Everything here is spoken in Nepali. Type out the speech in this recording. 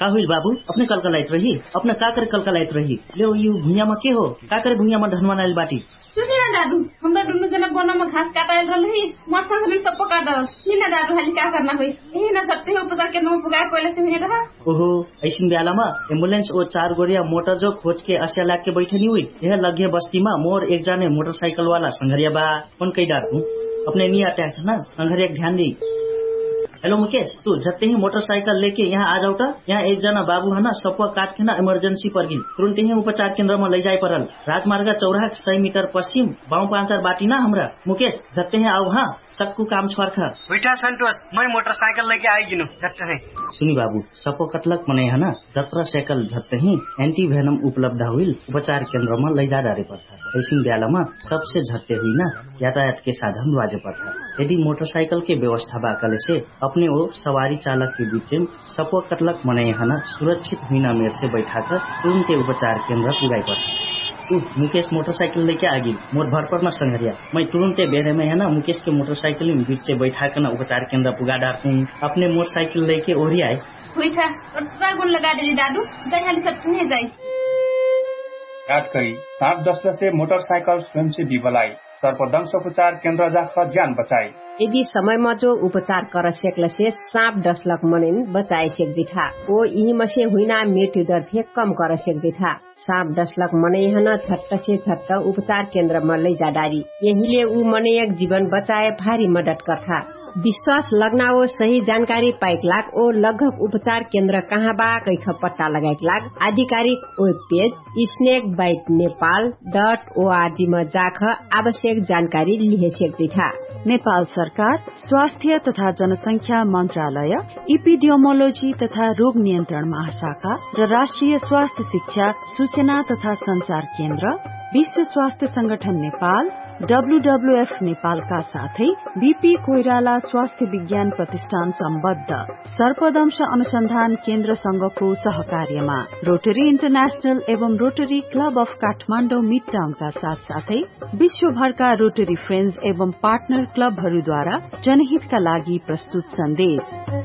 का हुई बाबू अपने कलकलाइत रही अपने काकर कलकलाइत रही ले यू भुइया में के हो काकर भुइया में ढनवा नाइल बाटी सुनी ना दादू हमरा दुनु जना बना में घास काटाइल रहली मरसा हमें सब पका दल नी ना दादू हाली का करना होई एही ना सत्ते हो उपचार के नो पुगा कोइला से हुने रहा ओहो ऐसिन बेला में एम्बुलेंस ओ 4 गोरिया मोटर जो खोज के अस्या लाग के बैठनी हुई यह लगे बस्ती में मोर एक जाने मोटरसाइकिल वाला संघरिया बा कौन कई डार हूं अपने नहीं अटैक ना संघरिया ध्यान दी। हेलो मुकेश तू जत्ते ही मोटरसाइकिल लेके यहाँ आ जाऊ यहाँ एक जना बाबू है ना सपुआ काट के ना इमरजेंसी पर गिन तुरंत ही उपचार केंद्र में ले जाए परल राजमार्ग चौराहा 100 मीटर पश्चिम बाऊ 5 बाटी ना हमरा मुकेश जत्ते ही आओ हाँ सक्कू काम छोड़खा बैठा संतोष मैं मोटरसाइकिल लेके आई गिनु जत्ते है सुनी बाबू सपो कतलक मने है ना जत्रा साइकिल जत्ते ही एंटी वेनम उपलब्ध हुई उपचार केंद्र में ले जा डारे पड़ता ऐसी बेला में सबसे झट्टे हुई ना यातायात के साधन बाजे पड़ता यदि मोटरसाइकिल के व्यवस्था बाकले से अपने वो सवारी चालक के बीच सपो कतलक मने है ना सुरक्षित हुई मेर से बैठा कर तुरंत उपचार केंद्र पुगाई पड़ता मुकेश मोटरसाइकिल लेके आ गई मोर भरपर में संघरिया मैं तुरंत बेरे में है ना मुकेश के मोटरसाइकिल में बीच से बैठा कर उपचार केंद्र पुगा डालते हैं अपने मोटरसाइकिल लेके ओरी आए गुण लगा दे दादू सब जाए याद करी 7-10 से मोटरसाइकिल स्वयं से बिबलाई सर्पदंश उपचार केंद्र जाकर जान बचाई यदि समय में जो उपचार कर सकल से 7-10 मनेन बचाए सकता वो यही में से हुईना मृत्यु दर थे कम कर सकता 7-10 मने हन छट्ट से छट्ट उपचार केंद्र में ले जा डारी यही ले उ मने एक जीवन बचाए भारी मदद करता विश्वास लगना वो सही जानकारी पाइक लाग ओ लगभग उपचार केंद्र कहाँ बा कैख पट्टा लगाइक लाग आधिकारिक वेब पेज snakebitenepal.org में जाख आवश्यक जानकारी लिहे सकता। नेपाल सरकार स्वास्थ्य तथा जनसंख्या मंत्रालय इपिडियोमोलोजी तथा रोग नियन्त्रण महाशाखा र राष्ट्रिय स्वास्थ्य शिक्षा सूचना तथा संचार केन्द्र विश्व स्वास्थ्य संगठन नेपाल WWF नेपालका साथै बीपी कोइराला स्वास्थ्य विज्ञान प्रतिष्ठान सम्बद्ध सर्पदंश अनुसन्धान केन्द्र संघको सहकार्यमा रोटरी इन्टरनेशनल एवं rotary club of Kathmandu mid टाउनका साथसाथै विश्वभरका रोटरी फ्रेन्ड्स एवं पार्टनर क्लबहरूद्वारा जनहितका लागि प्रस्तुत सन्देश।